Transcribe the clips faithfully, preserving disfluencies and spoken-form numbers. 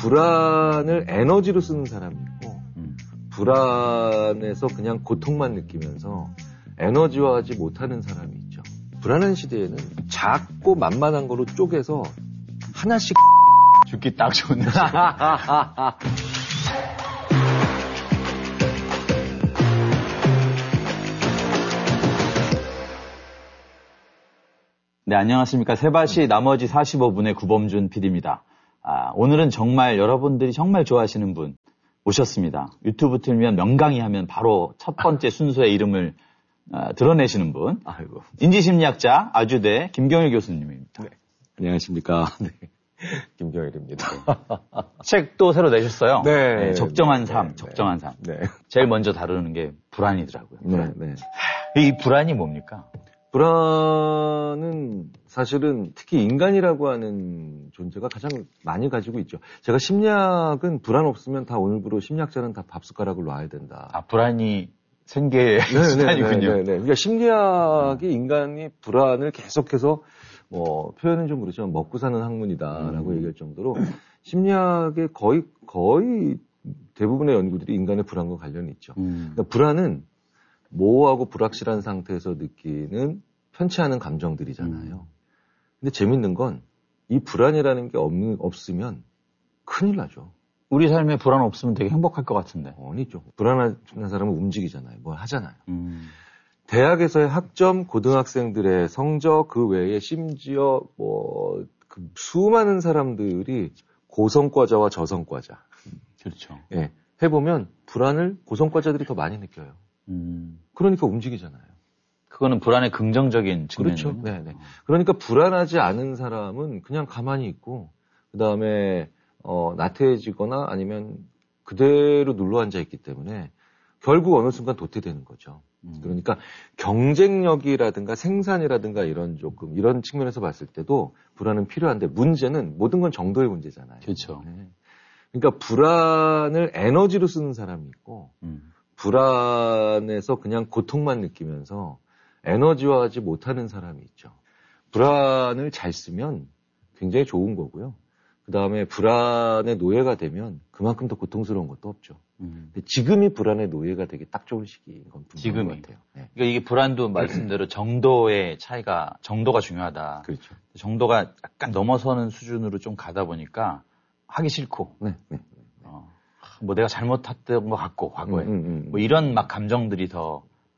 불안을 에너지로 쓰는 사람이 있고 음. 불안에서 그냥 고통만 느끼면서 에너지화하지 못하는 사람이 있죠. 불안한 시대에는 작고 만만한 거로 쪼개서 하나씩 죽기 딱 좋네. 네, 안녕하십니까. 세바시 나머지 사십오 분의 구범준 피디입니다. 아, 오늘은 정말 여러분들이 정말 좋아하시는 분 모셨습니다. 유튜브 틀면 명강의 하면 바로 첫 번째 순서의 이름을 아, 드러내시는 분. 아이고. 인지심리학자 아주대 김경일 교수님입니다. 네. 안녕하십니까. 네. 김경일입니다. 책도 새로 내셨어요. 네. 네, 적정한 삶, 네. 적정한 삶. 네. 제일 먼저 다루는 게 불안이더라고요. 네. 네. 이 불안이 뭡니까? 불안은 사실은 특히 인간이라고 하는 존재가 가장 많이 가지고 있죠. 제가 심리학은 불안 없으면 다 오늘부로 심리학자는 다 밥숟가락을 놔야 된다. 아, 불안이 생계의 수단이군요. 네, 네, 네. 그러니까 심리학이 인간이 불안을 계속해서 뭐 표현은 좀 그렇지만 먹고 사는 학문이다라고 음. 얘기할 정도로 심리학의 거의 거의 대부분의 연구들이 인간의 불안과 관련이 있죠. 음. 그러니까 불안은 모호하고 불확실한 상태에서 느끼는 편치 않은 감정들이잖아요. 음. 근데 재밌는 건 이 불안이라는 게 없, 없으면 큰일 나죠. 우리 삶에 불안 없으면 되게 행복할 것 같은데. 아니죠. 불안한 사람은 움직이잖아요. 뭘 하잖아요. 음. 대학에서의 학점, 고등학생들의 성적, 그 외에 심지어 뭐 그 수많은 사람들이 고성과자와 저성과자. 그렇죠. 예, 해보면 불안을 고성과자들이 더 많이 느껴요. 음. 그러니까 움직이잖아요. 그거는 불안의 긍정적인 측면이죠. 그렇죠. 네, 네. 그러니까 불안하지 않은 사람은 그냥 가만히 있고 그 다음에 어, 나태해지거나 아니면 그대로 눌러 앉아 있기 때문에 결국 어느 순간 도태되는 거죠. 음. 그러니까 경쟁력이라든가 생산이라든가 이런 조금 이런 측면에서 봤을 때도 불안은 필요한데 문제는 모든 건 정도의 문제잖아요. 그렇죠. 네. 그러니까 불안을 에너지로 쓰는 사람이 있고 음. 불안에서 그냥 고통만 느끼면서 에너지화하지 못하는 사람이 있죠. 불안을 잘 쓰면 굉장히 좋은 거고요. 그 다음에 불안의 노예가 되면 그만큼 더 고통스러운 것도 없죠. 음. 근데 지금이 불안의 노예가 되기 딱 좋은 시기인 건 분명한 것 같아요. 네. 그러니까 이게 불안도 말씀대로 정도의 차이가, 정도가 중요하다. 그렇죠. 정도가 약간 넘어서는 수준으로 좀 가다 보니까 하기 싫고, 네. 네. 어, 뭐 내가 잘못했던 것 같고, 과거에. 음, 음, 음. 뭐 이런 막 감정들이 더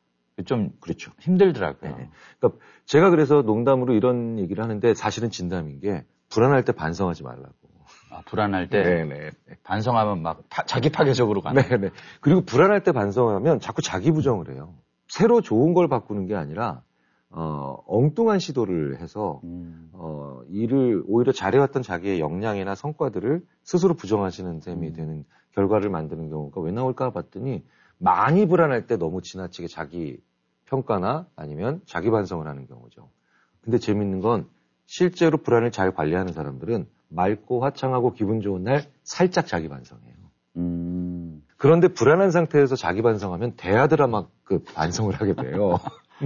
좀 그렇죠. 힘들더라고요. 네. 그러니까 제가 그래서 농담으로 이런 얘기를 하는데 사실은 진담인 게 불안할 때 반성하지 말라고. 아, 불안할 때 네네. 반성하면 막 파, 자기 파괴적으로 가는. 네네. 그리고 불안할 때 반성하면 자꾸 자기 부정을 해요. 새로 좋은 걸 바꾸는 게 아니라 어, 엉뚱한 시도를 해서 음. 어, 일을 오히려 잘해왔던 자기의 역량이나 성과들을 스스로 부정하시는 셈이 음. 되는 결과를 만드는 경우가 왜 나올까 봤더니 많이 불안할 때 너무 지나치게 자기 평가나 아니면 자기 반성을 하는 경우죠. 근데 재밌는 건 실제로 불안을 잘 관리하는 사람들은 맑고 화창하고 기분 좋은 날 살짝 자기 반성해요. 음. 그런데 불안한 상태에서 자기 반성하면 대하드라마급 반성을 하게 돼요.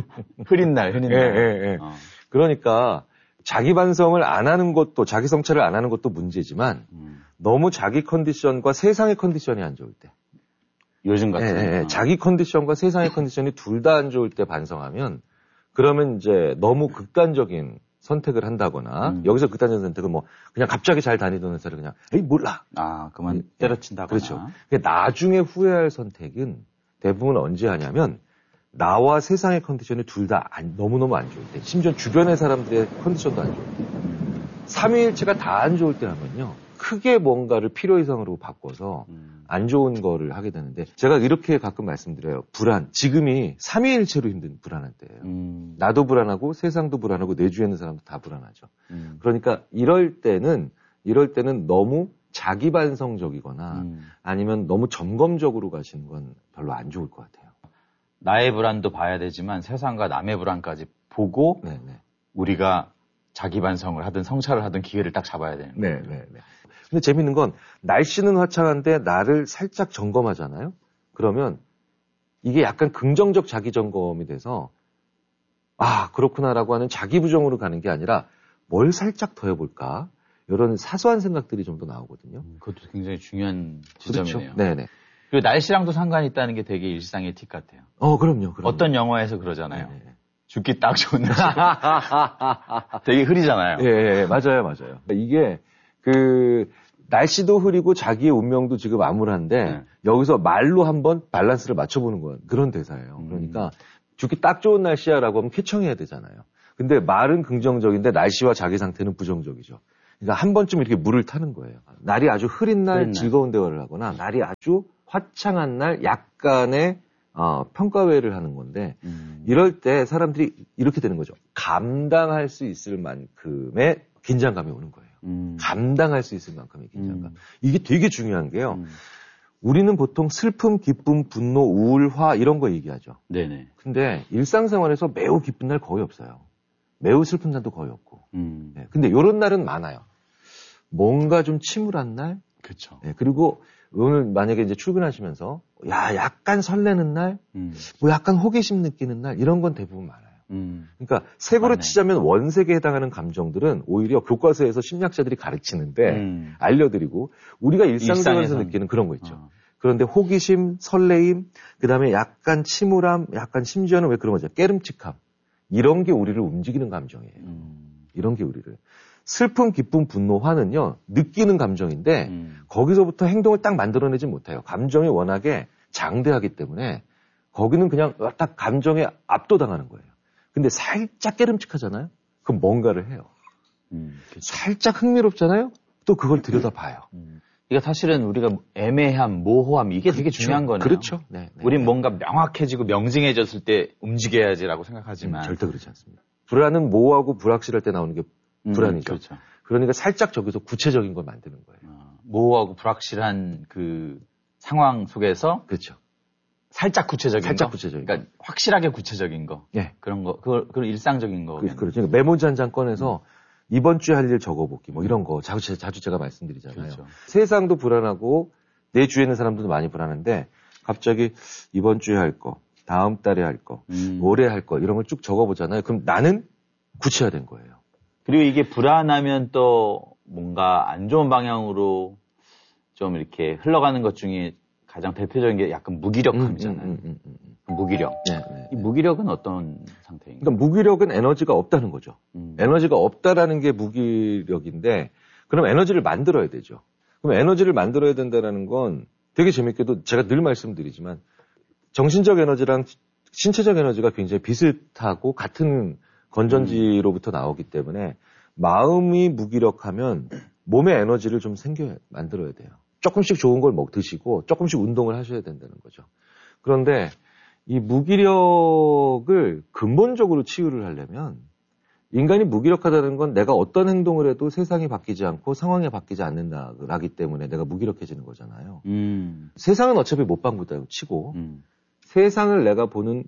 흐린 날, 흐린 날. 예, 예, 예. 어. 그러니까 자기 반성을 안 하는 것도, 자기 성찰을 안 하는 것도 문제지만 음. 너무 자기 컨디션과 세상의 컨디션이 안 좋을 때. 요즘 같은. 예, 예. 자기 컨디션과 세상의 컨디션이 둘 다 안 좋을 때 반성하면 그러면 이제 너무 극단적인 선택을 한다거나 음. 여기서 극단적인 선택은 뭐 그냥 갑자기 잘 다니던 회사를 그냥 에이 몰라. 아 그만 예, 때려친다거나. 그렇죠. 나중에 후회할 선택은 대부분 언제 하냐면 나와 세상의 컨디션이 둘 다 너무너무 안 좋을 때, 심지어 주변의 사람들의 컨디션도 안 좋을 때, 삼위일체가 다 안 좋을 때 하면요 크게 뭔가를 필요 이상으로 바꿔서 음. 안 좋은 거를 하게 되는데 제가 이렇게 가끔 말씀드려요. 불안, 지금이 삼위일체로 힘든 불안할 때예요. 음. 나도 불안하고 세상도 불안하고 내 주위에 있는 사람도 다 불안하죠. 음. 그러니까 이럴 때는 이럴 때는 너무 자기 반성적이거나 음. 아니면 너무 점검적으로 가시는 건 별로 안 좋을 것 같아요. 나의 불안도 봐야 되지만 세상과 남의 불안까지 보고 네네. 우리가 자기 반성을 하든 성찰을 하든 기회를 딱 잡아야 되는 거예요. 네, 네, 네. 근데 재밌는 건 날씨는 화창한데 나를 살짝 점검하잖아요. 그러면 이게 약간 긍정적 자기 점검이 돼서 아 그렇구나라고 하는 자기 부정으로 가는 게 아니라 뭘 살짝 더 해볼까? 이런 사소한 생각들이 좀 더 나오거든요. 음, 그것도 굉장히 중요한 지점이네요. 그렇죠. 네네. 그리고 날씨랑도 상관이 있다는 게 되게 일상의 팁 같아요. 어, 그럼요. 그럼요. 어떤 영화에서 그러잖아요. 네네. 죽기 딱 좋은 날씨. 되게 흐리잖아요. 예, 예, 맞아요, 맞아요. 이게 그 날씨도 흐리고 자기의 운명도 지금 암울한데 네. 여기서 말로 한번 밸런스를 맞춰보는 건 그런 대사예요. 음. 그러니까 죽기 딱 좋은 날씨야라고 하면 쾌청해야 되잖아요. 근데 말은 긍정적인데 날씨와 자기 상태는 부정적이죠. 그러니까 한 번쯤 이렇게 물을 타는 거예요. 날이 아주 흐린 날 흐린 날. 즐거운 대화를 하거나 날이 아주 화창한 날 약간의 어, 평가회를 하는 건데 음. 이럴 때 사람들이 이렇게 되는 거죠. 감당할 수 있을 만큼의 긴장감이 오는 거예요. 음. 감당할 수 있을 만큼의 긴장감. 음. 이게 되게 중요한 게요. 음. 우리는 보통 슬픔, 기쁨, 분노, 우울, 화 이런 거 얘기하죠. 네네. 근데 일상생활에서 매우 기쁜 날 거의 없어요. 매우 슬픈 날도 거의 없고. 음. 네, 근데 이런 날은 많아요. 뭔가 좀 침울한 날. 그렇죠. 네, 그리고 오늘 만약에 이제 출근하시면서 야 약간 설레는 날, 음. 뭐 약간 호기심 느끼는 날 이런 건 대부분 많아요. 음. 그러니까 색으로 맞네. 치자면 원색에 해당하는 감정들은 오히려 교과서에서 심리학자들이 가르치는데 음. 알려드리고 우리가 일상생활에서 일상에선. 느끼는 그런 거 있죠. 어. 그런데 호기심, 설레임, 그다음에 약간 침울함, 약간 심지어는 왜 그런 거죠? 깨름칙함. 이런 게 우리를 움직이는 감정이에요. 음. 이런 게 우리를. 슬픔, 기쁨, 분노, 화는요. 느끼는 감정인데 음. 거기서부터 행동을 딱 만들어내지 못해요. 감정이 워낙에 장대하기 때문에 거기는 그냥 딱 감정에 압도당하는 거예요. 근데 살짝 깨름칙하잖아요? 그럼 뭔가를 해요. 음. 그렇죠. 살짝 흥미롭잖아요? 또 그걸 들여다봐요. 음. 이게 사실은 우리가 애매함, 모호함 이게 되게 중요한 거네요. 그렇죠. 네, 네, 우린 네. 뭔가 명확해지고 명징해졌을 때 움직여야지라고 생각하지만 음, 절대 그렇지 않습니다. 불안은 모호하고 불확실할 때 나오는 게 음, 불안이죠. 그렇죠. 그러니까 살짝 저기서 구체적인 걸 만드는 거예요. 어, 모호하고 불확실한 그 상황 속에서 그렇죠. 살짝 구체적인 살짝 거. 구체적인 그러니까 확실하게 구체적인 거. 예. 그런 거. 그걸 그런 일상적인 거. 그, 그렇죠. 그러니까 메모지 한 장 꺼내서 이번 주에 할 일 적어보기 뭐 이런 거 자주, 자주 제가 말씀드리잖아요. 그렇죠. 세상도 불안하고 내 주위에 있는 사람들도 많이 불안한데 갑자기 이번 주에 할 거, 다음 달에 할 거, 음. 올해 할 거 이런 걸 쭉 적어보잖아요. 그럼 나는 구체화된 거예요. 그리고 이게 불안하면 또 뭔가 안 좋은 방향으로 좀 이렇게 흘러가는 것 중에 가장 대표적인 게 약간 무기력함이잖아요. 음, 음, 음, 음, 음. 무기력. 네, 네. 이 무기력은 어떤 상태인가요? 그러니까 무기력은 에너지가 없다는 거죠. 음. 에너지가 없다라는 게 무기력인데 그럼 에너지를 만들어야 되죠. 그럼 에너지를 만들어야 된다는 건 되게 재밌게도 제가 늘 말씀드리지만 정신적 에너지랑 신체적 에너지가 굉장히 비슷하고 같은 건전지로부터 나오기 때문에 마음이 무기력하면 몸의 에너지를 좀 생겨 만들어야 돼요. 조금씩 좋은 걸 먹 드시고 조금씩 운동을 하셔야 된다는 거죠. 그런데 이 무기력을 근본적으로 치유를 하려면 인간이 무기력하다는 건 내가 어떤 행동을 해도 세상이 바뀌지 않고 상황이 바뀌지 않는다라기 때문에 내가 무기력해지는 거잖아요. 음. 세상은 어차피 못 바꾼다고 치고 음. 세상을 내가 보는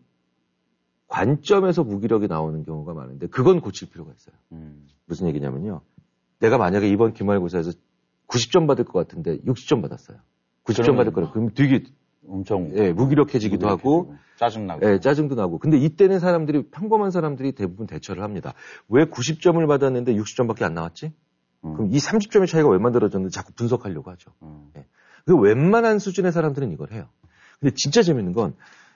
관점에서 무기력이 나오는 경우가 많은데 그건 고칠 필요가 있어요. 음. 무슨 얘기냐면요. 내가 만약에 이번 기말고사에서 구십 점 받을 것 같은데 육십 점 받았어요. 구십 점 받을 거라 그럼 되게 엄청 예, 무기력해지기도 하고 짜증나고. 예, 짜증도 나고. 근데 이때는 사람들이 평범한 사람들이 대부분 대처를 합니다. 왜 구십 점을 받았는데 육십 점밖에 안 나왔지? 음. 그럼 이 삼십 점의 차이가 왜 만들어졌는지 자꾸 분석하려고 하죠. 음. 예. 그 웬만한 수준의 사람들은 이걸 해요. 근데 진짜 재밌는 건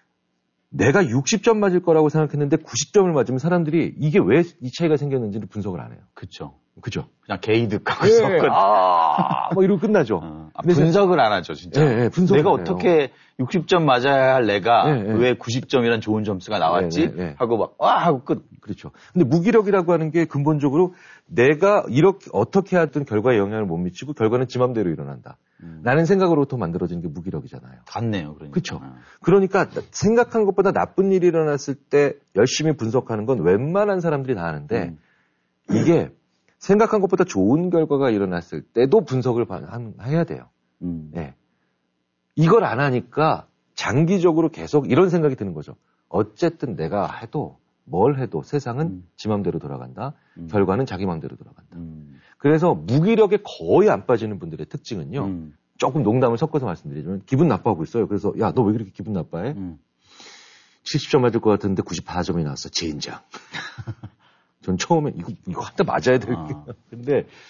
내가 육십 점 맞을 거라고 생각했는데 구십 점을 맞으면 사람들이 이게 왜 이 차이가 생겼는지를 분석을 안 해요. 그쵸. 그죠? 그냥 게이득하고 예, 아, 뭐 이러고 끝나죠. 어. 아, 분석을 안 하죠, 진짜. 예, 예, 분석을 내가 안 해요. 어떻게 육십 점 맞아야 할 내가 예, 예. 왜 구십 점이란 좋은 점수가 나왔지? 예, 예, 예. 하고 막, 와! 하고 끝. 그렇죠. 근데 무기력이라고 하는 게 근본적으로 내가 이렇게 어떻게 하든 결과에 영향을 못 미치고 결과는 지 맘대로 일어난다. 음. 라는 생각으로부터 만들어진 게 무기력이잖아요. 같네요, 그러니까. 그렇죠. 어. 그러니까 생각한 것보다 나쁜 일이 일어났을 때 열심히 분석하는 건 웬만한 사람들이 다 하는데 음. 이게 생각한 것보다 좋은 결과가 일어났을 때도 분석을 한- 해야 돼요. 음. 네. 이걸 안 하니까 장기적으로 계속 이런 생각이 드는 거죠. 어쨌든 내가 해도 뭘 해도 세상은 음. 지 맘대로 돌아간다. 음. 결과는 자기 맘대로 돌아간다. 음. 그래서 무기력에 거의 안 빠지는 분들의 특징은요. 음. 조금 농담을 섞어서 말씀드리자면 기분 나빠하고 있어요. 그래서 야, 너 왜 그렇게 기분 나빠해? 음. 칠십 점 맞을 것 같은데 구십사 점이 나왔어. 젠장. 전 처음에 이거 이거 한 대 맞아야 될 게. 아. 근데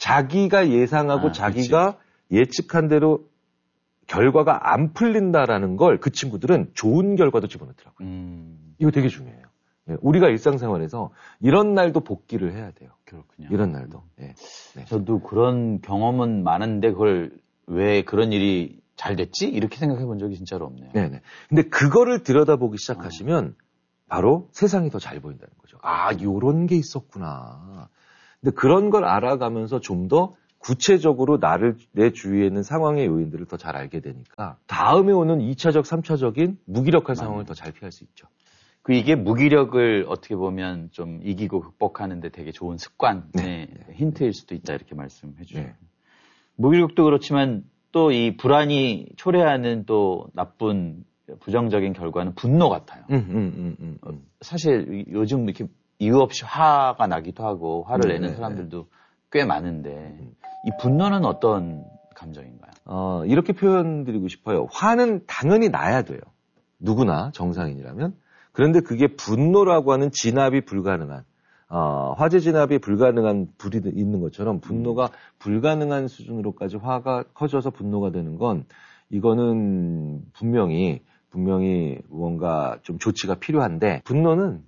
자기가 예상하고 아, 자기가 그치. 예측한 대로 결과가 안 풀린다라는 걸 그 친구들은 좋은 결과도 집어넣더라고요. 음. 이거 되게 중요해요. 예, 우리가 일상생활에서 이런 날도 복기를 해야 돼요. 그렇군요. 이런 날도. 예. 네. 저도 그런 경험은 많은데 그걸 왜 그런 일이 잘 됐지? 이렇게 생각해 본 적이 진짜로 없네요. 네네. 근데 그거를 들여다보기 시작하시면 어. 바로 세상이 더 잘 보인다는 거죠. 아, 요런 게 있었구나. 근데 그런 걸 알아가면서 좀 더 구체적으로 나를, 내 주위에 있는 상황의 요인들을 더 잘 알게 되니까 다음에 오는 이 차적, 삼 차적인 무기력한 상황을 더 잘 피할 수 있죠. 그 이게 무기력을 어떻게 보면 좀 이기고 극복하는데 되게 좋은 습관의 네. 힌트일 수도 있다 이렇게 말씀해 주셨어요. 네. 무기력도 그렇지만 또 이 불안이 초래하는 또 나쁜 부정적인 결과는 분노 같아요. 음, 음, 음, 음, 음. 사실 요즘 이렇게 이유 없이 화가 나기도 하고 화를 네, 내는 사람들도 네. 꽤 많은데 이 분노는 어떤 감정인가요? 어, 이렇게 표현드리고 싶어요. 화는 당연히 나야 돼요. 누구나 정상인이라면. 그런데 그게 분노라고 하는 진압이 불가능한 어, 화재 진압이 불가능한 불이 있는 것처럼 분노가 음. 불가능한 수준으로까지 화가 커져서 분노가 되는 건 이거는 분명히 분명히 뭔가 좀 조치가 필요한데 분노는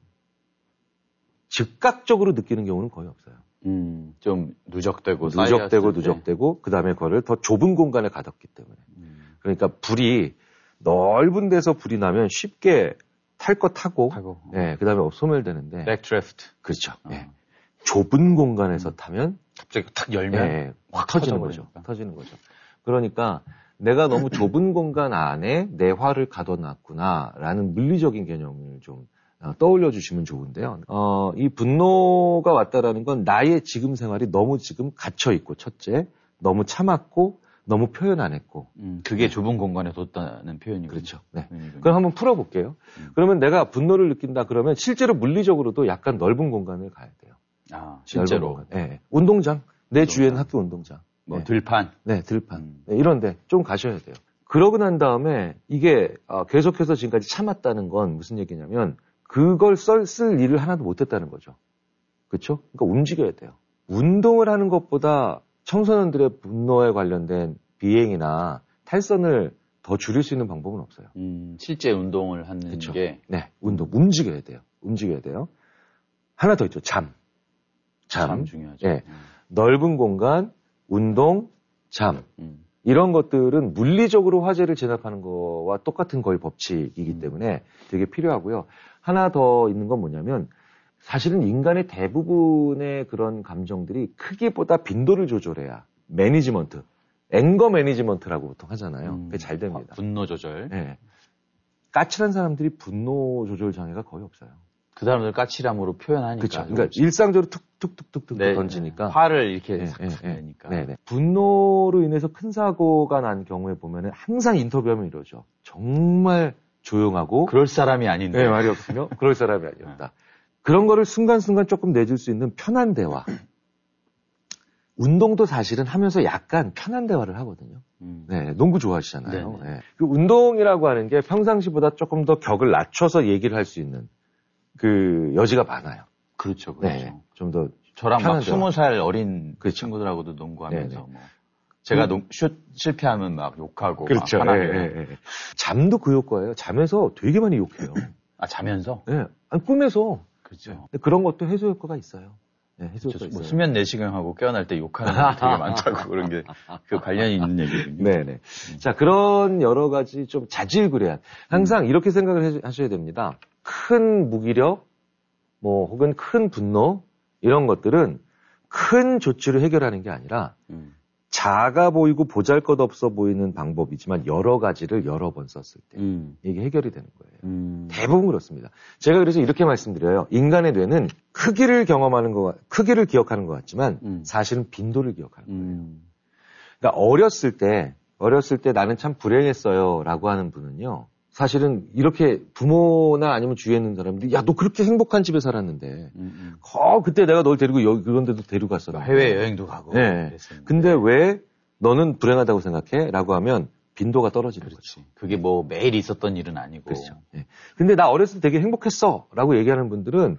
즉각적으로 느끼는 경우는 거의 없어요. 음, 좀 누적되고 누적되고 누적되고 그 다음에 그거를 더 좁은 공간에 가뒀기 때문에 음. 그러니까 불이 넓은 데서 불이 나면 쉽게 탈 거 타고, 타고. 네, 그 다음에 소멸되는데. 백드래프트. 그렇죠. 어. 네. 좁은 공간에서 음. 타면 갑자기 탁 열면 네, 확 터지는 거죠. 터지는 거죠. 그러니까 내가 너무 좁은 공간 안에 내 화를 가둬놨구나라는 물리적인 개념을 좀 떠올려 주시면 좋은데요. 어, 이 분노가 왔다라는 건 나의 지금 생활이 너무 지금 갇혀 있고 첫째, 너무 참았고. 너무 표현 안 했고. 음, 그게 네. 좁은 공간에 뒀다는 표현이군요. 그렇죠. 네. 표현이군요. 그럼 한번 풀어볼게요. 음. 그러면 내가 분노를 느낀다 그러면 실제로 물리적으로도 약간 넓은 공간을 가야 돼요. 아, 실제로? 네. 운동장. 내 운동장. 주위에는 학교 운동장. 뭐 네. 들판? 네, 들판. 음. 네, 이런데 좀 가셔야 돼요. 그러고 난 다음에 이게 어, 계속해서 지금까지 참았다는 건 무슨 얘기냐면 그걸 쓸, 쓸 일을 하나도 못했다는 거죠. 그렇죠? 그러니까 움직여야 돼요. 운동을 하는 것보다 청소년들의 분노에 관련된 비행이나 탈선을 더 줄일 수 있는 방법은 없어요. 음, 실제 운동을 하는 그쵸? 게. 네, 운동. 움직여야 돼요. 움직여야 돼요. 하나 더 있죠. 잠. 잠. 잠 중요하죠. 네. 음. 넓은 공간, 운동, 잠. 음. 이런 것들은 물리적으로 화재를 진압하는 거와 똑같은 거의 법칙이기 음. 때문에 되게 필요하고요. 하나 더 있는 건 뭐냐면 사실은 인간의 대부분의 그런 감정들이 크기보다 빈도를 조절해야 매니지먼트, 앵거 매니지먼트라고 보통 하잖아요. 음, 그게 잘 됩니다. 분노 조절. 네. 까칠한 사람들이 분노 조절 장애가 거의 없어요. 그 사람들 까칠함으로 표현하니까. 그렇죠. 그러니까 그렇지. 일상적으로 툭툭툭툭툭 네, 던지니까. 화를 이렇게 네, 네, 네, 내니까. 네, 네. 분노로 인해서 큰 사고가 난 경우에 보면은 항상 인터뷰하면 이러죠. 정말 조용하고. 그럴 사람이 아닌데. 네, 말이 없으며 그럴 사람이 아니었다. 그런 거를 순간순간 조금 내줄 수 있는 편한 대화. 운동도 사실은 하면서 약간 편한 대화를 하거든요. 음. 네, 농구 좋아하시잖아요. 네. 그 운동이라고 하는 게 평상시보다 조금 더 격을 낮춰서 얘기를 할 수 있는 그 여지가 많아요. 그렇죠, 그렇죠. 네, 좀 더 저랑 막 스무 살 어린 그 친구들하고도 농구하면서 네네. 뭐 제가 농, 슛 실패하면 막 욕하고 그렇죠. 막 화나게. 예, 예, 예. 잠도 그 효과예요. 잠에서 되게 많이 욕해요. 아, 자면서? 네, 아니, 꿈에서. 그렇죠. 그런 것도 해소 효과가 있어요. 네, 해소 효과가 뭐 있어요. 수면 내시경하고 깨어날 때 욕하는 게 되게 많다고 그런 게 그 관련이 있는 얘기군요. 네네. 음. 자, 그런 여러 가지 좀 자질구레한 항상 음. 이렇게 생각을 해, 하셔야 됩니다. 큰 무기력, 뭐 혹은 큰 분노 이런 것들은 큰 조치로 해결하는 게 아니라 음. 작아 보이고 보잘것없어 보이는 방법이지만 여러 가지를 여러 번 썼을 때 음. 이게 해결이 되는 거예요. 음. 대부분 그렇습니다. 제가 그래서 이렇게 말씀드려요. 인간의 뇌는 크기를 경험하는 것, 크기를 기억하는 것 같지만 음. 사실은 빈도를 기억하는 거예요. 음. 그러니까 어렸을 때, 어렸을 때 나는 참 불행했어요라고 하는 분은요. 사실은 이렇게 부모나 아니면 주위에 있는 사람들이 야, 너 그렇게 행복한 집에 살았는데 음, 음. 어, 그때 내가 널 데리고 여기 그런 데도 데리고 갔었는데 해외여행도 가고 네. 그랬었는데. 근데 왜 너는 불행하다고 생각해? 라고 하면 빈도가 떨어지는 그렇지. 거죠. 그게 뭐 매일 있었던 일은 아니고 그렇죠. 네. 근데 나 어렸을 때 되게 행복했어 라고 얘기하는 분들은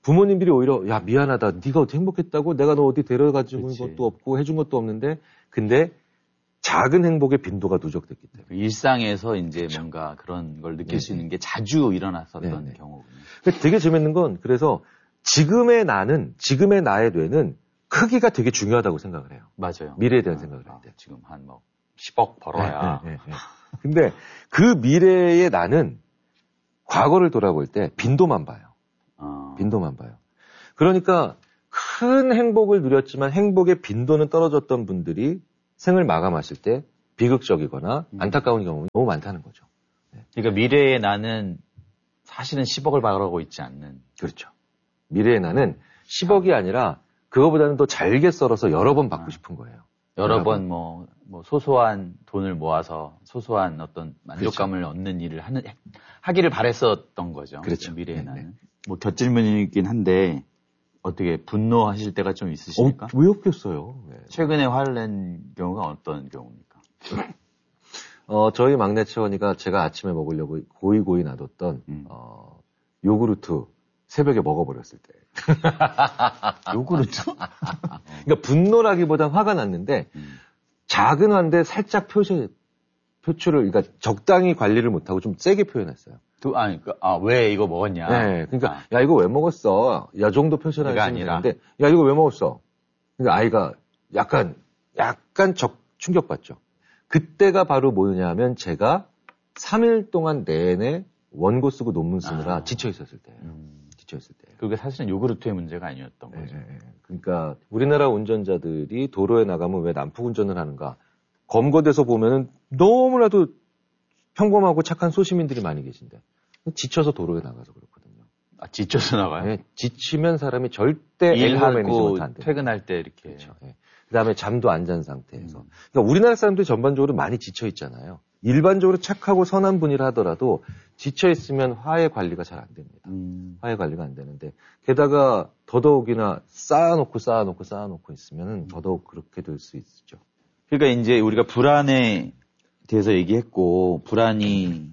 부모님들이 오히려 야 미안하다. 네가 어떻게 행복했다고? 내가 너 어디 데려가지고 그치. 것도 없고 해준 것도 없는데 근데 작은 행복의 빈도가 누적됐기 때문에 일상에서 이제 그렇죠. 뭔가 그런 걸 느낄 네네. 수 있는 게 자주 일어났었던 네네. 경우군요. 되게 재밌는 건 그래서 지금의 나는 지금의 나의 뇌는 크기가 되게 중요하다고 생각을 해요. 맞아요. 미래에 대한 아, 생각을 할 아, 때. 지금 한 뭐 십억 벌어야. 네, 네, 네, 네. 근데 그 미래의 나는 과거를 돌아볼 때 빈도만 봐요. 아. 빈도만 봐요. 그러니까 큰 행복을 누렸지만 행복의 빈도는 떨어졌던 분들이 생을 마감하실 때 비극적이거나 음. 안타까운 경우가 너무 많다는 거죠. 네. 그러니까 미래의 나는 사실은 십억을 바라고 있지 않는. 그렇죠. 미래의 나는 십억이 아니라 그거보다는 더 잘게 썰어서 여러 번 받고 아. 싶은 거예요. 여러 번 뭐, 뭐 소소한 돈을 모아서 소소한 어떤 만족감을 그렇죠. 얻는 일을 하는 하기를 바랬었던 거죠. 그렇죠. 미래의 네네. 나는. 뭐 곁질문이긴 한데 어떻게 분노하실 때가 좀 있으십니까? 어, 왜 없겠어요? 네. 최근에 화를 낸 경우가 어떤 경우입니까? 어, 저희 막내 채원이가 제가 아침에 먹으려고 고이 고이 놔뒀던 음. 어, 요구르트 새벽에 먹어버렸을 때. 요구르트? 그러니까 분노라기보단 화가 났는데 음. 작은 화인데 살짝 표시 표출을 그러니까 적당히 관리를 못하고 좀 세게 표현했어요. 두, 아니, 그, 아, 왜 이거 먹었냐? 네, 그러니까 아. 야 이거 왜 먹었어? 야 정도 표시를 하시면 되는데 야 이거 왜 먹었어? 그러니까 아이가 약간 약간 적 충격받죠. 그때가 바로 뭐냐면 제가 삼 일 동안 내내 원고 쓰고 논문 쓰느라 아. 지쳐 있었을 때예요. 음. 지쳐 있을 때. 그게 사실은 요구르트의 문제가 아니었던 거죠. 네, 네. 그러니까 우리나라 운전자들이 도로에 나가면 왜 난폭 운전을 하는가? 검거돼서 보면은 너무나도 평범하고 착한 소시민들이 많이 계신데 지쳐서 도로에 나가서 그렇거든요. 아, 지쳐서 나가요? 네, 지치면 사람이 절대 일하고 퇴근할 때 이렇게. 그렇죠. 네. 그다음에 잠도 안 잔 상태에서. 음. 그러니까 우리나라 사람들이 전반적으로 많이 지쳐 있잖아요. 일반적으로 착하고 선한 분이라 하더라도 지쳐 있으면 화해 관리가 잘 안 됩니다. 음. 화해 관리가 안 되는데 게다가 더더욱이나 쌓아놓고 쌓아놓고 쌓아놓고 있으면 음. 더더욱 그렇게 될 수 있죠. 그러니까 이제 우리가 불안에 대해서 얘기했고 불안이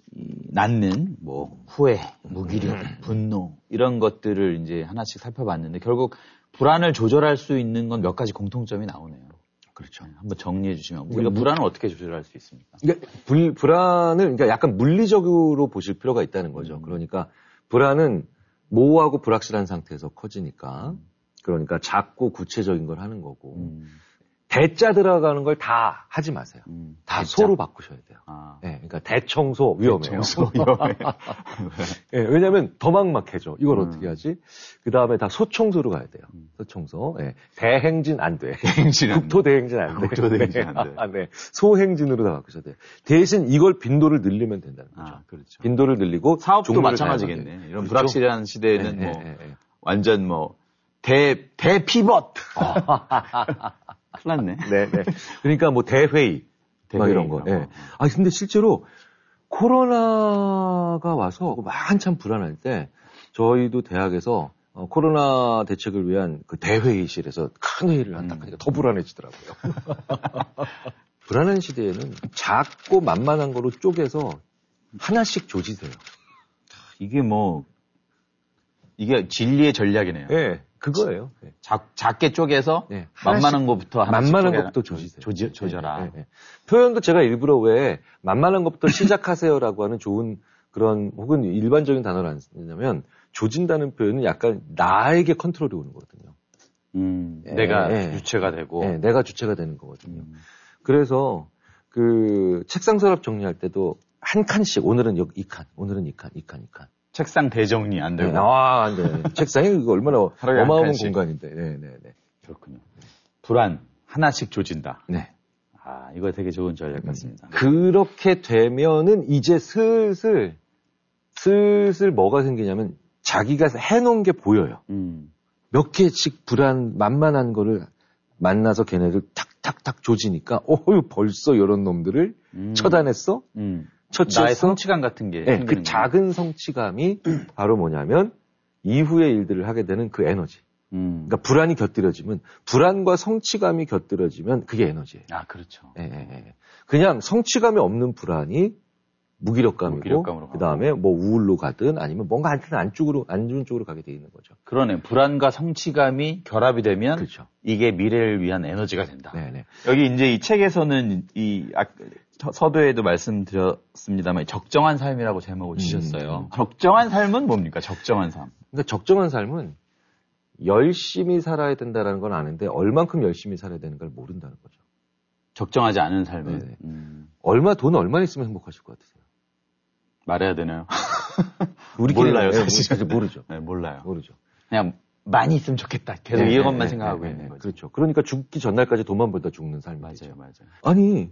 낳는 뭐 후회, 무기력, 분노 이런 것들을 이제 하나씩 살펴봤는데 결국 불안을 조절할 수 있는 건 몇 가지 공통점이 나오네요. 그렇죠. 네, 한번 정리해 주시면 우리가 불안을 어떻게 조절할 수 있습니까? 그러니까 불, 불안을 그러니까 약간 물리적으로 보실 필요가 있다는 거죠. 음. 그러니까 불안은 모호하고 불확실한 상태에서 커지니까 음. 그러니까 작고 구체적인 걸 하는 거고 음. 대자 들어가는 걸 다 하지 마세요. 음. 다 대자? 소로 바꾸셔야 돼요. 아. 네, 그러니까 대청소 위험해요. 대청소 위험해요. 네, 왜냐하면 더 막막해져. 이걸 음. 어떻게 하지? 그 다음에 다 소청소로 가야 돼요. 음. 소청소. 네. 대행진 안 돼. 대행진 안 국토 대행진 안 돼. 국토 대행진 안 돼. 아, 네. 소행진으로 다 바꾸셔야 돼요. 대신 이걸 빈도를 늘리면 된다는 거죠. 아, 그렇죠. 빈도를 늘리고 사업도 마찬가지겠네. 이런 그렇죠? 불확실한 시대에는 네, 뭐 네, 네. 완전 뭐 대 대피벗. 큰일 났네. 네, 네. 그러니까 뭐 대회의, 대회의 막 이런 거. 예. 네. 아, 근데 실제로 코로나가 와서 한참 불안할 때 저희도 대학에서 어, 코로나 대책을 위한 그 대회의실에서 큰 회의를 한다 하니까 음. 더 불안해지더라고요. 불안한 시대에는 작고 만만한 거로 쪼개서 하나씩 조지세요. 이게 뭐 이게 진리의 전략이네요. 네. 그거예요. 네. 작, 작게 쪼개서 네. 만만한 것부터 하나씩 만만한 것부터 조지세요. 조지, 조져라. 네, 네, 네. 표현도 제가 일부러 왜 만만한 것부터 시작하세요라고 하는 좋은 그런 혹은 일반적인 단어를 안 쓰냐면 조진다는 표현은 약간 나에게 컨트롤이 오는 거거든요. 음, 네, 내가 네. 주체가 되고. 네, 내가 주체가 되는 거거든요. 음. 그래서 그 책상 서랍 정리할 때도 한 칸씩 오늘은 여기 이 칸, 오늘은 이 칸, 이 칸, 이 칸. 책상 대정리 안 되고. 네, 아, 안 돼. 책상이 그거 얼마나 어마어마한 공간인데. 네, 네, 네. 그렇군요. 불안 하나씩 조진다. 네. 아, 이거 되게 좋은 전략 같습니다. 그렇게 되면은 이제 슬슬 슬슬 뭐가 생기냐면 자기가 해놓은 게 보여요. 음. 몇 개씩 불안 만만한 거를 만나서 걔네를 탁탁탁 조지니까 어휴 벌써 이런 놈들을 음. 처단했어? 음. 처치했어? 나의 성취감 같은 게. 네, 그 작은 성취감이 바로 뭐냐면 이후의 일들을 하게 되는 그 에너지. 음. 그러니까 불안이 곁들여지면 불안과 성취감이 곁들여지면 그게 에너지예요. 아, 그렇죠. 예, 예, 예. 그냥 성취감이 없는 불안이 무기력감이고, 무기력감으로 그 다음에 뭐 우울로 가든 아니면 뭔가 한테는 안쪽으로, 안 좋은 쪽으로 가게 돼 있는 거죠. 그러네. 불안과 성취감이 결합이 되면 그렇죠. 이게 미래를 위한 에너지가 된다. 네네. 여기 이제 이 책에서는 이 서두에도 말씀드렸습니다만 적정한 삶이라고 제목을 지셨어요. 음. 적정한 삶은 뭡니까? 적정한 삶. 그러니까 적정한 삶은 열심히 살아야 된다는 건 아는데 얼만큼 열심히 살아야 되는 걸 모른다는 거죠. 적정하지 않은 삶은. 음. 얼마 돈 얼마 있으면 행복하실 것 같으세요? 말해야 되나요? 우리끼리 몰라요, 사실. 사실 모르죠. 네, 몰라요. 모르죠. 그냥 많이 있으면 좋겠다. 계속 네, 이것만 네, 생각하고 네, 있는 네, 거죠. 그렇죠. 그러니까 죽기 전날까지 돈만 벌다 죽는 삶이죠. 맞아요, 맞아요. 아니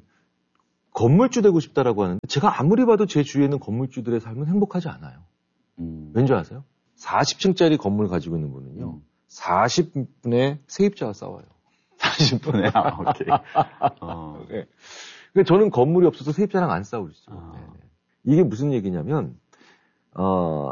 건물주 되고 싶다라고 하는데 제가 아무리 봐도 제 주위에 있는 건물주들의 삶은 행복하지 않아요. 음. 왠지 아세요? 사십 층짜리 건물 가지고 있는 분은요. 음. 사십 분의 세입자와 싸워요. 사십 분에 아, 오케이. 어. 네. 그러니까 저는 건물이 없어서 세입자랑 안 싸우죠. 아. 이게 무슨 얘기냐면 어,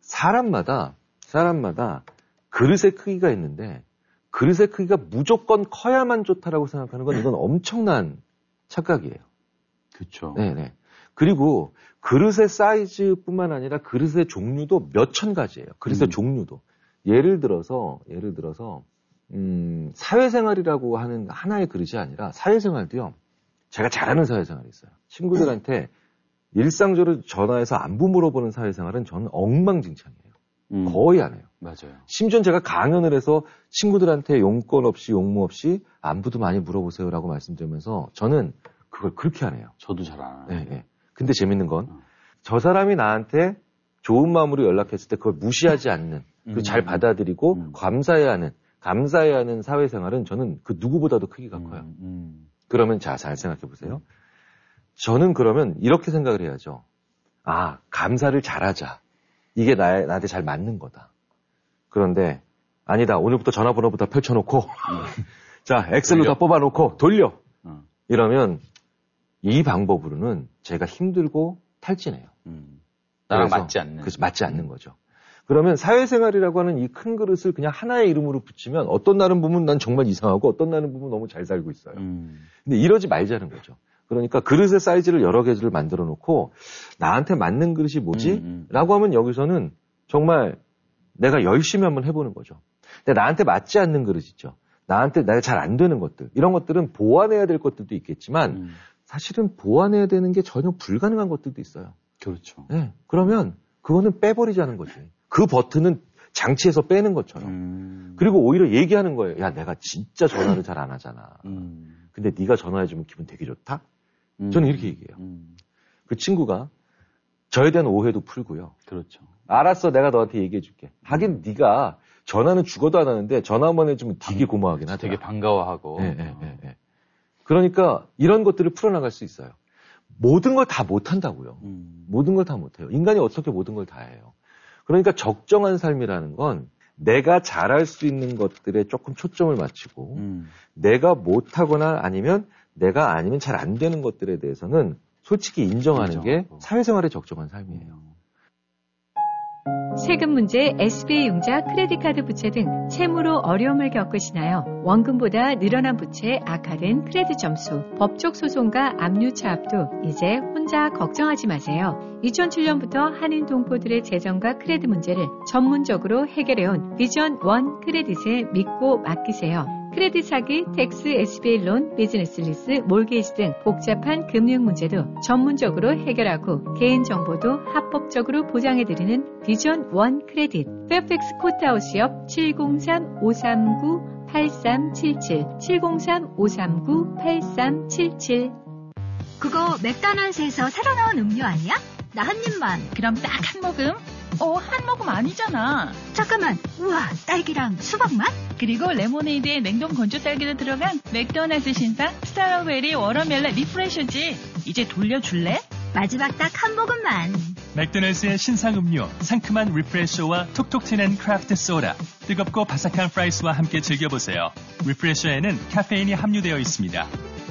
사람마다 사람마다 그릇의 크기가 있는데 그릇의 크기가 무조건 커야만 좋다라고 생각하는 건 이건 엄청난 착각이에요. 그렇죠. 네네. 그리고 그릇의 사이즈뿐만 아니라 그릇의 종류도 몇천 가지예요. 그릇의 음. 종류도. 예를 들어서 예를 들어서 음, 사회생활이라고 하는 하나의 그릇이 아니라 사회생활도요. 제가 잘하는 사회생활이 있어요. 친구들한테 일상적으로 전화해서 안부 물어보는 사회생활은 저는 엉망진창이에요. 음. 거의 안 해요. 맞아요. 심지어 제가 강연을 해서 친구들한테 용건 없이 용무 없이 안부도 많이 물어보세요라고 말씀드리면서 저는 그걸 그렇게 안 해요. 저도 잘 안 해요. 네, 네. 근데 재밌는 건 저 사람이 나한테 좋은 마음으로 연락했을 때 그걸 무시하지 않는, 음. 잘 받아들이고 음. 감사해야 하는, 감사해야 하는 사회생활은 저는 그 누구보다도 크기가 커요. 음. 음. 그러면 자, 잘 생각해 보세요. 저는 그러면 이렇게 생각을 해야죠. 아, 감사를 잘하자. 이게 나, 나한테 잘 맞는 거다. 그런데 아니다. 오늘부터 전화번호부터 펼쳐놓고 자, 엑셀로 돌려. 다 뽑아놓고 돌려. 어. 이러면 이 방법으로는 제가 힘들고 탈진해요. 음. 나랑 맞지 않는. 그렇죠. 맞지 않는 거죠. 그러면 사회생활이라고 하는 이 큰 그릇을 그냥 하나의 이름으로 붙이면 어떤 날은 보면 난 정말 이상하고 어떤 날은 보면 너무 잘 살고 있어요. 음. 근데 이러지 말자는 거죠. 그러니까 그릇의 사이즈를 여러 개를 만들어 놓고 나한테 맞는 그릇이 뭐지? 음, 음. 라고 하면 여기서는 정말 내가 열심히 한번 해보는 거죠. 근데 나한테 맞지 않는 그릇 있죠. 나한테 내가 잘 안 되는 것들. 이런 것들은 보완해야 될 것들도 있겠지만 음. 사실은 보완해야 되는 게 전혀 불가능한 것들도 있어요. 그렇죠. 네. 그러면 그거는 빼버리자는 거지. 그 버튼은 장치에서 빼는 것처럼. 음. 그리고 오히려 얘기하는 거예요. 야, 내가 진짜 전화를 잘 안 하잖아. 음. 근데 네가 전화해주면 기분 되게 좋다? 음. 저는 이렇게 얘기해요. 음. 그 친구가 저에 대한 오해도 풀고요. 그렇죠. 알았어, 내가 너한테 얘기해줄게. 하긴 음. 네가 전화는 죽어도 안 하는데 전화 한번 해주면 되게 고마워하긴 하더라. 되게 반가워하고. 네, 네, 네, 네. 그러니까 이런 것들을 풀어나갈 수 있어요. 모든 걸 다 못한다고요. 음. 모든 걸 다 못해요. 인간이 어떻게 모든 걸 다 해요. 그러니까 적정한 삶이라는 건 내가 잘할 수 있는 것들에 조금 초점을 맞추고 음. 내가 못하거나 아니면 내가 아니면 잘 안 되는 것들에 대해서는 솔직히 인정하는 인정하고. 게 사회생활의 적정한 삶이에요. 세금 문제, 에스비아이 융자, 크레딧카드 부채 등 채무로 어려움을 겪으시나요? 원금보다 늘어난 부채, 악화된 크레딧 점수, 법적 소송과 압류 차압도 이제 혼자 걱정하지 마세요. 이천칠 년부터 한인 동포들의 재정과 크레딧 문제를 전문적으로 해결해온 비전 원 크레딧에 믿고 맡기세요. 크레딧 사기, 텍스, 에스비아이 론, 비즈니스 리스, 몰게이지 등 복잡한 금융 문제도 전문적으로 해결하고 개인정보도 합법적으로 보장해드리는 비전 원 크레딧. 페어팩스 코트하우스 옆 칠공삼 오삼구 팔삼칠칠 칠공삼 오삼구 팔삼칠칠. 그거 맥도날드에서 새로 나온 음료 아니야? 나 한 입만. 그럼 딱 한 모금? 어, 한 모금 아니잖아. 잠깐만. 우와, 딸기랑 수박 맛? 그리고 레모네이드에 냉동 건조 딸기도 들어간 맥도날드 신상 스트로베리 워터멜론 리프레셔지. 이제 돌려줄래? 마지막 딱 한 모금만. 맥도날드의 신상 음료, 상큼한 리프레셔와 톡톡 튀는 크래프트 소다, 뜨겁고 바삭한 프라이스와 함께 즐겨보세요. 리프레셔에는 카페인이 함유되어 있습니다.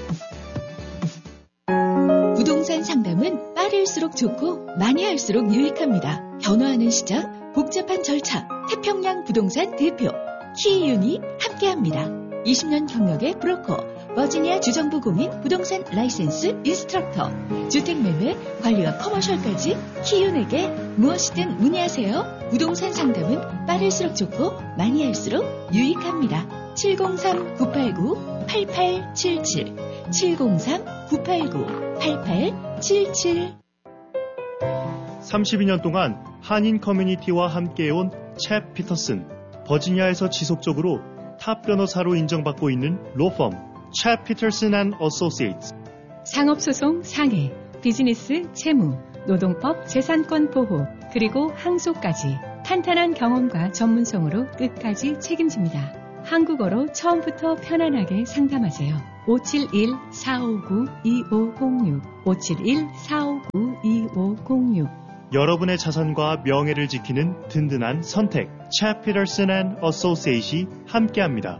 부동산 상담은 빠를수록 좋고 많이 할수록 유익합니다. 변화하는 시장, 복잡한 절차, 태평양 부동산 대표 키이윤이 함께합니다. 이십 년 경력의 브로커 버지니아 주정부 공인 부동산 라이센스 인스트럭터. 주택매매, 관리와 커머셜까지 키윤에게 무엇이든 문의하세요. 부동산 상담은 빠를수록 좋고 많이 할수록 유익합니다. 칠공삼 구팔구 팔팔칠칠 칠공삼 구팔구 팔팔칠칠. 삼십이 년 동안 한인 커뮤니티와 함께해온 챕 피터슨. 버지니아에서 지속적으로 탑 변호사로 인정받고 있는 로펌 챕 피터슨 앤 어소시에이츠. 상업소송 상해, 비즈니스 채무, 노동법 재산권 보호, 그리고 항소까지 탄탄한 경험과 전문성으로 끝까지 책임집니다. 한국어로 처음부터 편안하게 상담하세요. 오칠일 사오구 이오공육 오칠일 사오구 이오공육. 여러분의 자산과 명예를 지키는 든든한 선택 챕 피터슨 앤 어소시에이츠이 함께합니다.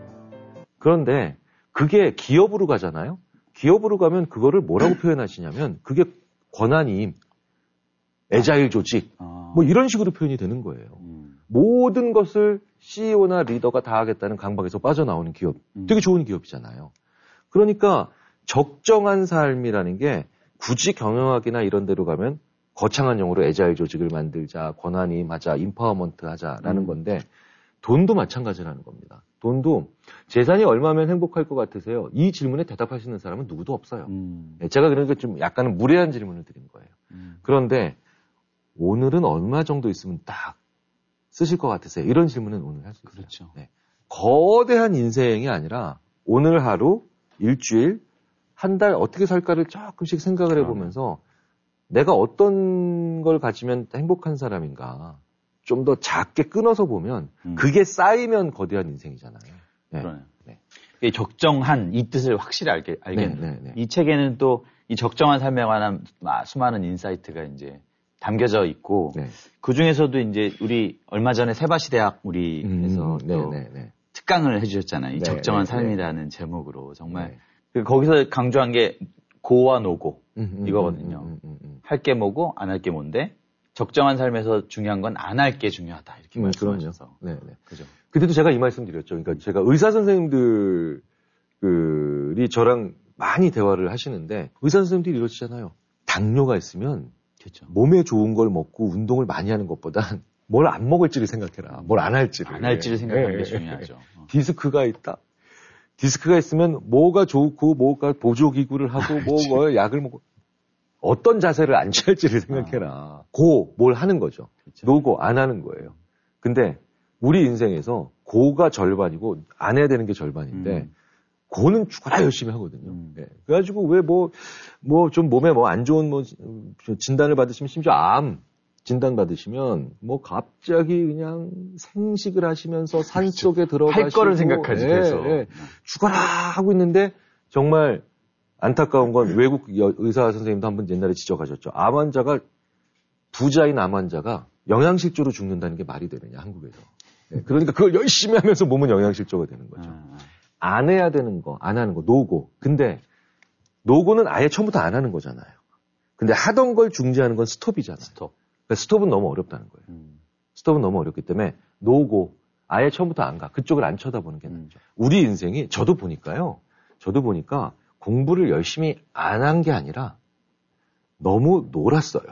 그런데 그게 기업으로 가잖아요. 기업으로 가면 그거를 뭐라고 표현하시냐면 그게 권한임, 애자일 조직 뭐 이런 식으로 표현이 되는 거예요. 음. 모든 것을 씨이오나 리더가 다 하겠다는 강박에서 빠져나오는 기업. 되게 좋은 기업이잖아요. 그러니까 적정한 삶이라는 게 굳이 경영학이나 이런 데로 가면 거창한 용어로 애자일 조직을 만들자, 권한임 하자, 임파워먼트 하자라는 음. 건데 돈도 마찬가지라는 겁니다. 돈도 재산이 얼마면 행복할 것 같으세요? 이 질문에 대답하시는 사람은 누구도 없어요. 음. 제가 그러니까 좀 약간 무례한 질문을 드린 거예요. 음. 그런데 오늘은 얼마 정도 있으면 딱 쓰실 것 같으세요? 이런 질문은 오늘 할 수 있어요. 그렇죠. 네. 거대한 인생이 아니라 오늘 하루, 일주일, 한 달 어떻게 살까를 조금씩 생각을 해보면서 내가 어떤 걸 가지면 행복한 사람인가 좀 더 작게 끊어서 보면 음. 그게 쌓이면 거대한 인생이잖아요. 네. 그러네요. 네. 이 적정한 이 뜻을 확실히 알게, 알겠네요. 네, 네, 네. 이 책에는 또 이 적정한 삶에 관한 수많은 인사이트가 이제 담겨져 있고 네. 그 중에서도 이제 우리 얼마 전에 세바시 대학 우리에서 음, 또 네, 네, 네. 특강을 해주셨잖아요. 이 네, 적정한 네, 삶이라는 네. 제목으로 정말 네. 거기서 강조한 게 고와 노고 음, 이거거든요. 음, 음, 음, 음. 할 게 뭐고 안 할 게 뭔데 적정한 삶에서 중요한 건 안 할 게 중요하다 이렇게 음, 말씀하셔서. 네, 네. 그죠. 그때도 제가 이 말씀 드렸죠. 그러니까 제가 의사 선생님들이 저랑 많이 대화를 하시는데 의사 선생님들이 이러시잖아요. 당뇨가 있으면 그렇죠. 몸에 좋은 걸 먹고 운동을 많이 하는 것보단 뭘 안 먹을지를 생각해라. 뭘 안 할지를. 안 할지를 생각하는 네. 게 중요하죠. 어. 디스크가 있다. 디스크가 있으면 뭐가 좋고 뭐가 보조기구를 하고 뭐, 뭐 약을 먹고 어떤 자세를 안 취할지를 생각해라. 아. 고 뭘 하는 거죠. 그렇죠. 노고 안 하는 거예요. 근데 우리 인생에서 고가 절반이고 안 해야 되는 게 절반인데 음. 고는 죽어라 열심히 하거든요. 음. 네. 그래가지고 왜 뭐 뭐 좀 몸에 뭐 안 좋은 뭐 진단을 받으시면 심지어 암 진단 받으시면 뭐 갑자기 그냥 생식을 하시면서 산 속에 들어가시고 할 거를 생각하지 그래서 네, 네. 죽어라 하고 있는데 정말 안타까운 건 외국 의사 선생님도 한 번 옛날에 지적하셨죠. 암 환자가 부자인 암 환자가 영양실조로 죽는다는 게 말이 되느냐 한국에서. 네, 그러니까 그걸 열심히 하면서 몸은 영양실조가 되는 거죠. 안 해야 되는 거, 안 하는 거, 노고. 근데 노고는 아예 처음부터 안 하는 거잖아요. 근데 하던 걸 중지하는 건 스톱이잖아요. 스톱. 그러니까 스톱은 너무 어렵다는 거예요. 음. 스톱은 너무 어렵기 때문에 노고, 아예 처음부터 안 가. 그쪽을 안 쳐다보는 게 낫죠. 음. 우리 인생이 저도 보니까요. 저도 보니까 공부를 열심히 안 한 게 아니라 너무 놀았어요.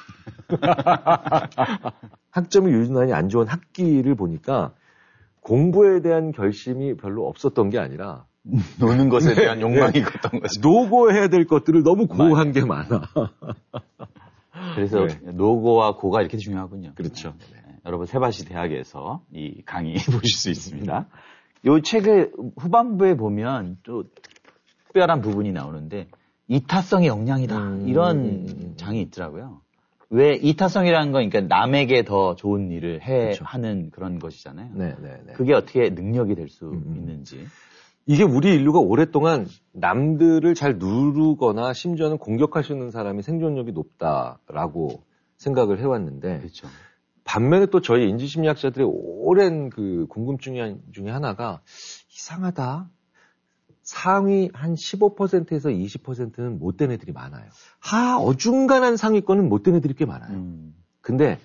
학점이 유난히 안 좋은 학기를 보니까 공부에 대한 결심이 별로 없었던 게 아니라 노는 것에 대한 욕망이 네. 컸던 거죠. 노고해야 될 것들을 너무 고한 게 많아. 그래서 네. 노고와 고가 이렇게 중요하군요. 그렇죠. 네. 네. 여러분 세바시 대학에서 이 강의 보실 수 있습니다. 이 책의 후반부에 보면 또 특별한 부분이 나오는데 이타성의 역량이다 음, 이런 음, 장이 있더라고요. 왜 이타성이라는 건 그러니까 남에게 더 좋은 일을 해 그렇죠. 하는 그런 것이잖아요. 네, 네, 네. 그게 어떻게 능력이 될 수 음, 있는지. 이게 우리 인류가 오랫동안 남들을 잘 누르거나 심지어는 공격할 수 있는 사람이 생존력이 높다라고 생각을 해왔는데 그렇죠. 반면에 또 저희 인지심리학자들의 오랜 그 궁금증 중에 하나가 이상하다. 상위 한 십오 퍼센트에서 이십 퍼센트는 못된 애들이 많아요. 하, 어중간한 상위권은 못된 애들이 꽤 많아요. 음. 근데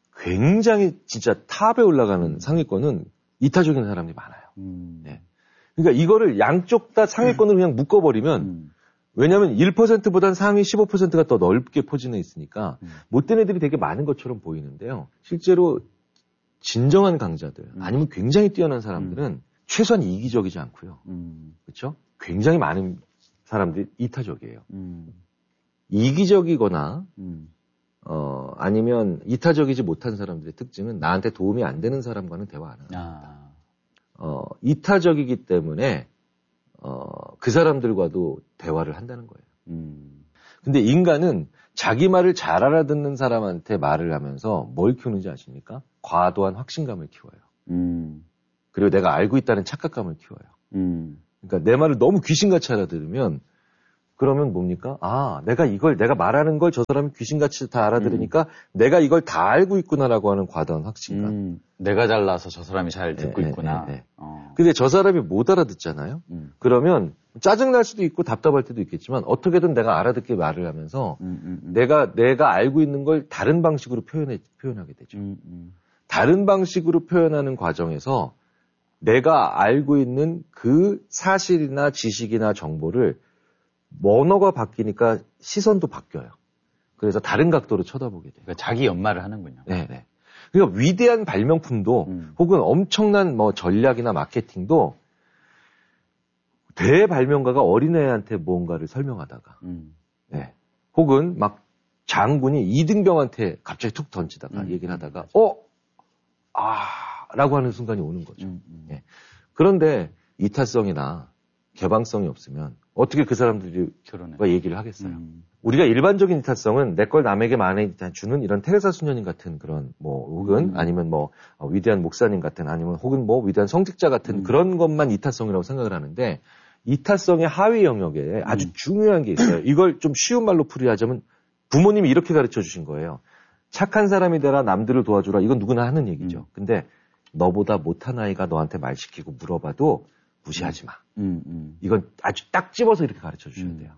굉장히 진짜 탑에 올라가는 상위권은 이타적인 사람이 많아요. 음. 네. 그러니까 이거를 양쪽 다 상위권으로 그냥 묶어버리면 음. 왜냐하면 일 퍼센트보다는 상위 십오 퍼센트가 더 넓게 포진해 있으니까 음. 못된 애들이 되게 많은 것처럼 보이는데요. 실제로 진정한 강자들 음. 아니면 굉장히 뛰어난 사람들은 음. 최소한 이기적이지 않고요. 음. 그렇죠? 굉장히 많은 사람들이 이타적이에요. 음. 이기적이거나 음. 어, 아니면 이타적이지 못한 사람들의 특징은 나한테 도움이 안 되는 사람과는 대화 안 합니다. 아. 어, 이타적이기 때문에 어, 그 사람들과도 대화를 한다는 거예요. 음. 근데 인간은 자기 말을 잘 알아듣는 사람한테 말을 하면서 뭘 키우는지 아십니까? 과도한 확신감을 키워요. 음. 그리고 내가 알고 있다는 착각감을 키워요. 음. 그러니까 내 말을 너무 귀신같이 알아들으면 그러면 뭡니까? 아, 내가 이걸, 내가 말하는 걸 저 사람이 귀신같이 다 알아들으니까 음. 내가 이걸 다 알고 있구나라고 하는 과도한 확신감. 음. 내가 잘나서 저 사람이 잘 듣고 네, 있구나. 네, 네. 어. 근데 저 사람이 못 알아듣잖아요? 음. 그러면 짜증날 수도 있고 답답할 때도 있겠지만 어떻게든 내가 알아듣게 말을 하면서 음, 음, 음. 내가, 내가 알고 있는 걸 다른 방식으로 표현해, 표현하게 되죠. 음, 음. 다른 방식으로 표현하는 과정에서 내가 알고 있는 그 사실이나 지식이나 정보를 언어가 바뀌니까 시선도 바뀌어요. 그래서 다른 각도로 쳐다보게 돼요. 그러니까 자기 연말을 하는군요. 네네. 그러니까 위대한 발명품도 음. 혹은 엄청난 뭐 전략이나 마케팅도 대발명가가 어린애한테 무언가를 설명하다가 음. 네. 혹은 막 장군이 이등병한테 갑자기 툭 던지다가 음. 얘기를 하다가 어? 아 라고 하는 순간이 오는 거죠. 음. 음. 네. 그런데 이타성이나 개방성이 없으면 어떻게 그 사람들이 결혼해. 얘기를 하겠어요. 음. 우리가 일반적인 이타성은 내 걸 남에게 많이 주는 이런 테레사 수녀님 같은 그런 뭐 혹은 음. 아니면 뭐 어, 위대한 목사님 같은 아니면 혹은 뭐 위대한 성직자 같은 음. 그런 것만 이타성이라고 생각을 하는데 이타성의 하위 영역에 아주 음. 중요한 게 있어요. 이걸 좀 쉬운 말로 풀이하자면 부모님이 이렇게 가르쳐 주신 거예요. 착한 사람이 되라 남들을 도와주라. 이건 누구나 하는 얘기죠. 음. 근데 너보다 못한 아이가 너한테 말 시키고 물어봐도 무시하지 마. 음. 음. 이건 아주 딱 집어서 이렇게 가르쳐 주셔야 음. 돼요.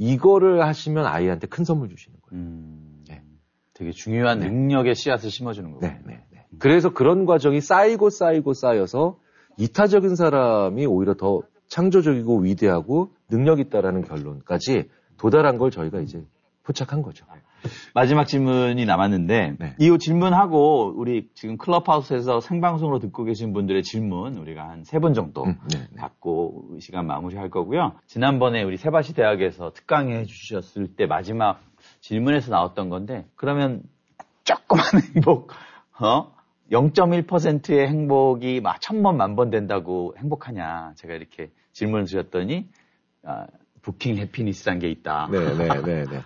이거를 하시면 아이한테 큰 선물 주시는 거예요. 음. 네. 되게 중요한 네. 능력의 씨앗을 심어주는 거군요. 네, 네, 네. 그래서 그런 과정이 쌓이고 쌓이고 쌓여서 이타적인 사람이 오히려 더 창조적이고 위대하고 능력 있다라는 결론까지 도달한 걸 저희가 이제 포착한 거죠. 마지막 질문이 남았는데 네. 이 질문하고 우리 지금 클럽하우스에서 생방송으로 듣고 계신 분들의 질문 우리가 한 세 분 정도 음, 네, 네. 받고 이 시간 마무리할 거고요. 지난번에 우리 세바시 대학에서 특강해 주셨을 때 마지막 질문에서 나왔던 건데 그러면 조그만 행복 어? 영 점 일 퍼센트의 행복이 막 천번 만번 된다고 행복하냐 제가 이렇게 질문을 드렸더니 아, 부킹 해피니스란 게 있다. 네, 네, 네, 네.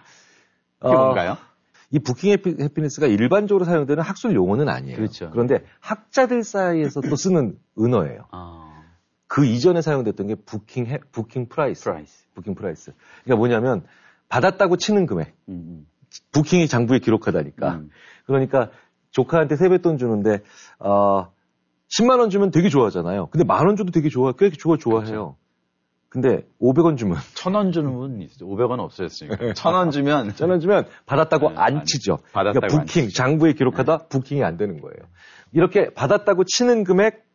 그게 뭔가요? 어, 이 부킹 해피, 해피니스가 일반적으로 사용되는 학술 용어는 아니에요. 그렇죠. 그런데 학자들 사이에서 또 쓰는 은어예요. 아, 그 이전에 사용됐던 게 부킹 해, 부킹 프라이스. 프라이스. 부킹 프라이스. 그러니까 뭐냐면 받았다고 치는 금액. 음, 부킹이 장부에 기록하다니까. 음. 그러니까 조카한테 세뱃돈 주는데 어, 십만 원 주면 되게 좋아하잖아요. 근데 만 원 줘도 되게 좋아, 꽤 좋아 좋아해요. 그렇죠. 근데 오백 원 주면 천 원 주는 분 있어요. 오백 원 없어졌으니까. 천 원 주면 천 원 주면 받았다고 네, 안 안- 치죠. 받았다고 그러니까 안 부킹 치죠. 장부에 기록하다 부킹이 안 되는 거예요. 이렇게 받았다고 치는 금액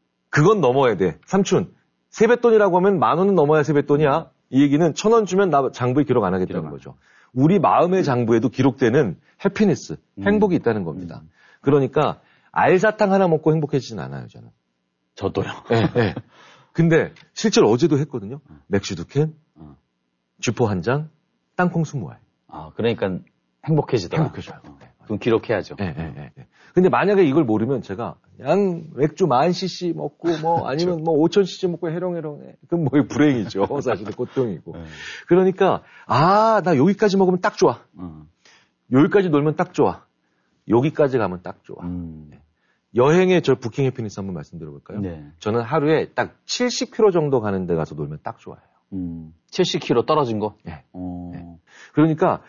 그건 넘어야 돼. 삼촌 세뱃돈이라고 하면 만 원은 넘어야 세뱃돈이야. 이 얘기는 천 원 주면 나 장부에 기록 안 하겠다는 기록 안 거죠. 우리 마음의 장부에도 기록되는 해피니스, 음. 행복이 있다는 겁니다. 그러니까 알사탕 하나 먹고 행복해지진 않아요, 저는. 저도요. 네, 네. 근데 실제로 어제도 했거든요. 맥주 두 캔, 어. 쥐포 한 장, 땅콩 스무 알. 아, 그러니까 행복해지더라. 행복해져요. 어, 그럼 기록해야죠. 네, 네, 네, 네. 근데 만약에 이걸 모르면 제가 그냥 맥주 만 씨씨 먹고 뭐 아니면 뭐 오천 씨씨 먹고 해롱해롱해. 그럼 뭐 불행이죠. 사실은 고통이고. 네. 그러니까 아, 나 여기까지 먹으면 딱 좋아. 어. 여기까지 놀면 딱 좋아. 여기까지 가면 딱 좋아. 음. 여행의 저 부킹 해피니스 한번 말씀드려볼까요? 네. 저는 하루에 딱 칠십 킬로미터 정도 가는 데 가서 놀면 딱 좋아요. 음. 칠십 킬로미터 떨어진 거? 네. 어. 네. 그러니까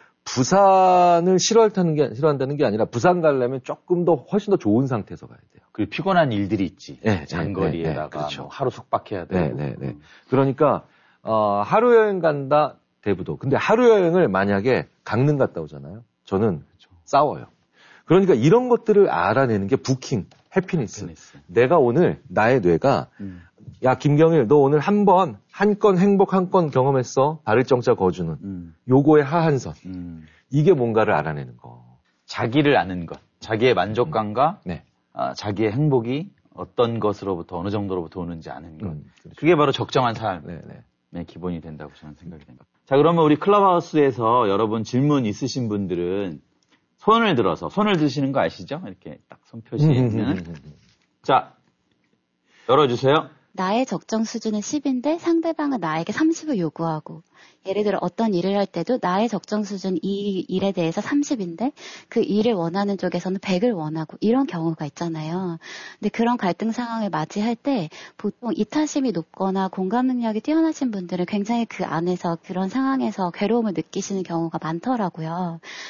부산을 싫어한다는 게, 싫어한다는 게 아니라 부산 가려면 조금 더 훨씬 더 좋은 상태에서 가야 돼요. 그리고 피곤한 일들이 있지. 네, 장거리에다가 네, 네, 그렇죠. 뭐 하루 숙박해야 네, 되고. 네, 네. 음. 그러니까 어, 하루 여행 간다 대부도. 근데 하루 여행을 만약에 강릉 갔다 오잖아요. 저는 그렇죠. 싸워요. 그러니까 이런 것들을 알아내는 게 부킹, 해피니스. 해피니스. 내가 오늘 나의 뇌가 음. 야, 김경일, 너 오늘 한 번, 한 건 행복 한 건 경험했어. 발을정자 거주는. 음. 요거의 하한선. 음. 이게 뭔가를 알아내는 거. 자기를 아는 것. 자기의 만족감과 음. 네. 아, 자기의 행복이 어떤 것으로부터 어느 정도로부터 오는지 아는 것. 음, 그렇죠. 그게 바로 적정한 삶의 네, 네. 기본이 된다고 저는 생각이 됩니다. 자, 그러면 우리 클럽하우스에서 여러분 질문 있으신 분들은 손을 들어서, 손을 드시는 거 아시죠? 이렇게 딱 손 표시면. 자, 열어주세요. 나의 적정 수준은 십인데 상대방은 나에게 삼십을 요구하고, 예를 들어 어떤 일을 할 때도 나의 적정 수준 이 일에 대해서 삼십인데 그 일을 원하는 쪽에서는 백을 원하고, 이런 경우가 있잖아요. 근데 그런 갈등 상황을 맞이할 때 보통 이타심이 높거나 공감 능력이 뛰어나신 분들은 굉장히 그 안에서 그런 상황에서 괴로움을 느끼시는 경우가 많더라고요.